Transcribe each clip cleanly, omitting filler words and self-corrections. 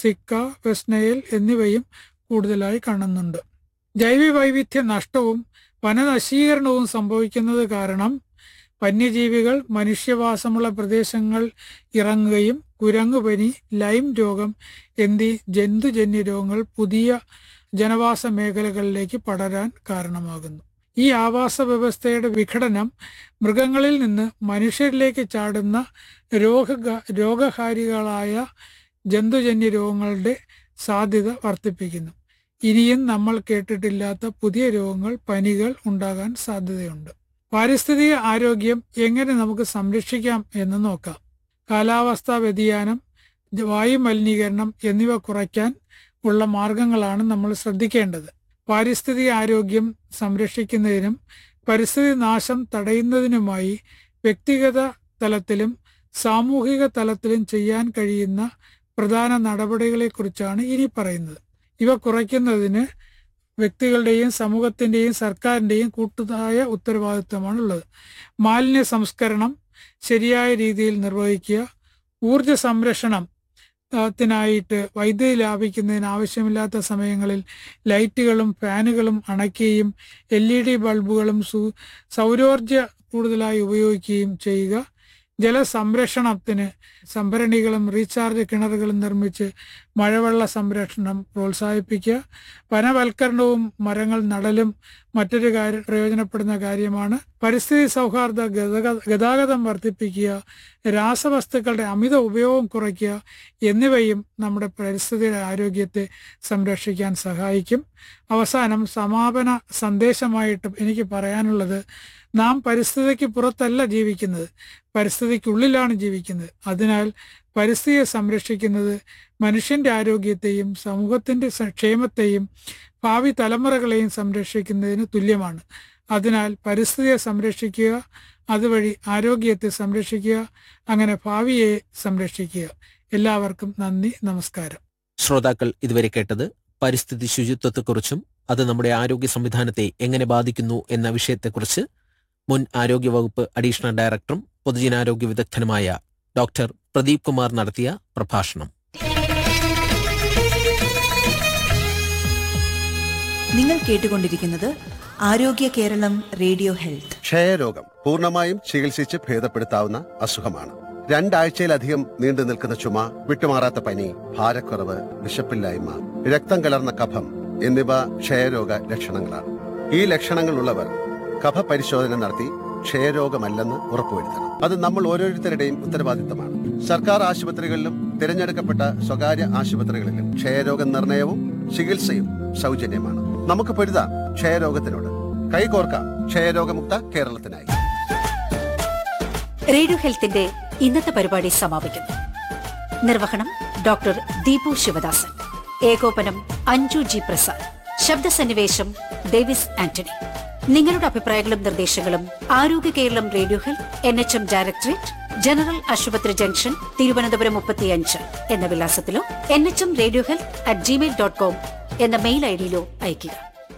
Zika, west Nile എന്നിവയും കൂടുതലായി കാണുന്നുണ്ട്. ജൈവവൈവിധ്യ നഷ്ടവും വനനശീകരണവും സംഭവിക്കുന്നത് കാരണം വന്യജീവികൾ മനുഷ്യവാസമുള്ള പ്രദേശങ്ങൾ ഇറങ്ങുകയും കുരങ്ങുപനി, ലൈം രോഗം എന്നീ ജന്തുജന്യ രോഗങ്ങൾ പുതിയ ജനവാസ മേഖലകളിലേക്ക് പടരാൻ കാരണമാകുന്നു. ഈ ആവാസ വ്യവസ്ഥയുടെ വിഘടനം മൃഗങ്ങളിൽ നിന്ന് മനുഷ്യരിലേക്ക് ചാടുന്ന രോഗകാരികളായ ജന്തുജന്യ രോഗങ്ങളുടെ സാധ്യത വർദ്ധിപ്പിക്കുന്നു. ഇനിയും നമ്മൾ കേട്ടിട്ടില്ലാത്ത പുതിയ രോഗങ്ങൾ, പനികൾ ഉണ്ടാകാൻ സാധ്യതയുണ്ട്. പാരിസ്ഥിതിക ആരോഗ്യം എങ്ങനെ നമുക്ക് സംരക്ഷിക്കാം എന്ന് നോക്കാം. കാലാവസ്ഥാ വ്യതിയാനം, വായു മലിനീകരണം എന്നിവ കുറയ്ക്കാൻ ഉള്ള മാർഗങ്ങളാണ് നമ്മൾ ശ്രദ്ധിക്കേണ്ടത്. പാരിസ്ഥിതിക ആരോഗ്യം സംരക്ഷിക്കുന്നതിനും പരിസ്ഥിതി നാശം തടയുന്നതിനുമായി വ്യക്തിഗത തലത്തിലും സാമൂഹിക തലത്തിലും ചെയ്യാൻ കഴിയുന്ന പ്രധാന നടപടികളെക്കുറിച്ചാണ് ഇനി പറയുന്നത്. ഇവ കുറയ്ക്കുന്നതിന് വ്യക്തികളുടെയും സമൂഹത്തിൻ്റെയും സർക്കാരിൻ്റെയും കൂട്ടായ ഉത്തരവാദിത്വമാണുള്ളത്. മാലിന്യ സംസ്കരണം ശരിയായ രീതിയിൽ നിർവഹിക്കുക, ഊർജ സംരക്ഷണത്തിനായിട്ട് വൈദ്യുതി ലാഭിക്കുന്നതിന് ആവശ്യമില്ലാത്ത സമയങ്ങളിൽ ലൈറ്റുകളും ഫാനുകളും അണയ്ക്കുകയും LED ബൾബുകളും സൗരോർജ കൂടുതലായി ഉപയോഗിക്കുകയും ചെയ്യുക. ജലസംരക്ഷണത്തിന് സംഭരണികളും റീചാർജ് കിണറുകളും നിർമ്മിച്ച് മഴവെള്ള സംരക്ഷണം പ്രോത്സാഹിപ്പിക്കുക. വനവൽക്കരണവും മരങ്ങൾ നടലും മറ്റൊരു പ്രയോജനപ്പെടുന്ന കാര്യമാണ്. പരിസ്ഥിതി സൗഹാർദ്ദ ഗതാഗതം വർദ്ധിപ്പിക്കുക, രാസവസ്തുക്കളുടെ അമിത ഉപയോഗം കുറയ്ക്കുക എന്നിവയും നമ്മുടെ പരിസ്ഥിതിയുടെ ആരോഗ്യത്തെ സംരക്ഷിക്കാൻ സഹായിക്കും. അവസാനം സമാപന സന്ദേശമായിട്ടും എനിക്ക് പറയാനുള്ളത്, നാം പരിസ്ഥിതിക്ക് പുറത്തല്ല ജീവിക്കുന്നത്, പരിസ്ഥിതിക്കുള്ളിലാണ് ജീവിക്കുന്നത്. അതിനാൽ പരിസ്ഥിതിയെ സംരക്ഷിക്കുന്നത് മനുഷ്യന്റെ ആരോഗ്യത്തെയും സമൂഹത്തിന്റെ ക്ഷേമത്തെയും ഭാവി തലമുറകളെയും സംരക്ഷിക്കുന്നതിന് തുല്യമാണ്. അതിനാൽ പരിസ്ഥിതിയെ സംരക്ഷിക്കുക, അതുവഴി ആരോഗ്യത്തെ സംരക്ഷിക്കുക, അങ്ങനെ ഭാവിയെ സംരക്ഷിക്കുക. എല്ലാവർക്കും നന്ദി, നമസ്കാരം. ശ്രോതാക്കൾ ഇതുവരെ കേട്ടത് പരിസ്ഥിതി ശുചിത്വത്തെക്കുറിച്ചും അത് നമ്മുടെ ആരോഗ്യ സംവിധാനത്തെ എങ്ങനെ ബാധിക്കുന്നു എന്ന വിഷയത്തെക്കുറിച്ച് മുൻ ആരോഗ്യവകുപ്പ് അഡീഷണൽ ഡയറക്ടറും പൊതുജനാരോഗ്യ വിദഗ്ധനുമായ ഡോക്ടർ പ്രദീപ് കുമാർ നടത്തിയ പ്രഭാഷണം. നിങ്ങൾ കേട്ടുകൊണ്ടിരിക്കുന്നത് ആരോഗ്യ കേരളം റേഡിയോ ഹെൽത്ത്. ക്ഷയരോഗം പൂർണ്ണമായും ചികിത്സിച്ച് ഭേദപ്പെടുത്താവുന്ന അസുഖമാണ്. 2 ആഴ്ചയിലധികം നീണ്ടു നിൽക്കുന്ന ചുമ, വിട്ടുമാറാത്ത പനി, ഭാരക്കുറവ്, വിശപ്പില്ലായ്മ, രക്തം കലർന്ന കഫം എന്നിവ ക്ഷയരോഗ ലക്ഷണങ്ങളാണ്. ഈ ലക്ഷണങ്ങളുള്ളവർ കഫ പരിശോധന നടത്തി ക്ഷയരോഗമല്ലെന്ന് ഉറപ്പുവരുത്തണം. അത് നമ്മൾ ഓരോരുത്തരുടെയും ഉത്തരവാദിത്തമാണ്. സർക്കാർ ആശുപത്രികളിലും തിരഞ്ഞെടുക്കപ്പെട്ട സ്വകാര്യ ആശുപത്രികളിലും ക്ഷയരോഗ നിർണയവും ചികിത്സയും സൗജന്യമാണ്. നമുക്ക് പൊരുതാം ക്ഷയരോഗത്തിനോട്. കൈകോർക്കാം ക്ഷയരോഗമുക്ത കേരളത്തിനായി. റേഡിയോ ഹെൽത്തിന്റെ ഇന്നത്തെ പരിപാടി സമാപിക്കുന്നു. നിർവഹണം ഡോക്ടർ ദീപു ശിവദാസൻ, ഏകോപനം അഞ്ജു ജി പ്രസാദ്, ശബ്ദസന്നിവേശം ഡേവിസ് ആന്റണി. നിങ്ങളുടെ അഭിപ്രായങ്ങളും നിർദ്ദേശങ്ങളും ആരോഗ്യ Keralam radio health NHM directorate, general ആശുപത്രി ജംഗ്ഷൻ, തിരുവനന്തപുരം 35 എന്ന വിലാസത്തിലോ nhmradiohealth@gmail.com എന്ന മെയിൽ ഐഡിയിലോ അയയ്ക്കുക.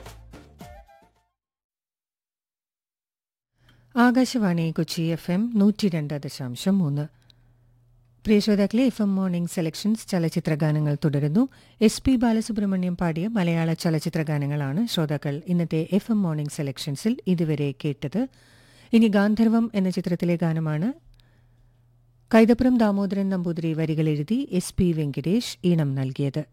ആകാശവാണി കൊച്ചി FM 102.3. പ്രിയ ശ്രോതാക്കളെ, FM മോർണിംഗ് സെലക്ഷൻസ് ചലച്ചിത്രഗാനങ്ങൾ തുടരുന്നു. SP ബാലസുബ്രഹ്മണ്യം പാടിയ മലയാള ചലച്ചിത്രഗാനങ്ങളാണ് ശ്രോതാക്കൾ ഇന്നത്തെ FM മോർണിംഗ് സെലക്ഷൻസിൽ ഇതുവരെ കേട്ടത്. ഇനി ഗാന്ധർവം എന്ന ചിത്രത്തിലെ ഗാനമാണ്. കൈതപ്പുറം ദാമോദരൻ നമ്പൂതിരി വരികൾ എഴുതി SP വെങ്കിടേഷ് ഈണം നൽകിയത്.